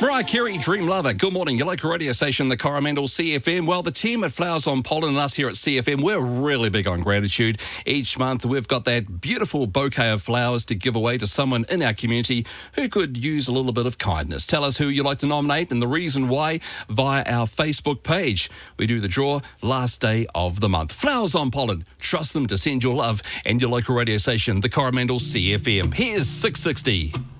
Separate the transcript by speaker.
Speaker 1: Mariah Carey, Dream Lover. Good morning. Your local radio station, the Coromandel CFM. Well, the team at Flowers on Pollen and us here at CFM, we're really big on gratitude. Each month, we've got that beautiful bouquet of flowers to give away to someone in our community who could use a little bit of kindness. Tell us who you'd like to nominate and the reason why via our Facebook page. We do the draw last day of the month. Flowers on Pollen. Trust them to send your love and your local radio station, the Coromandel CFM. Here's 660.